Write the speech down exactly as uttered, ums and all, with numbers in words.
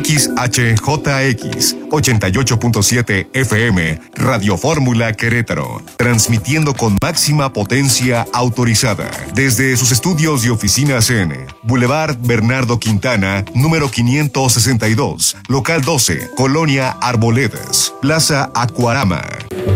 X H J X ochenta y ocho punto siete F M, Radio Fórmula Querétaro, transmitiendo con máxima potencia autorizada desde sus estudios y oficinas en Boulevard Bernardo Quintana, número quinientos sesenta y dos, local doce, Colonia Arboledas, Plaza Acuarama.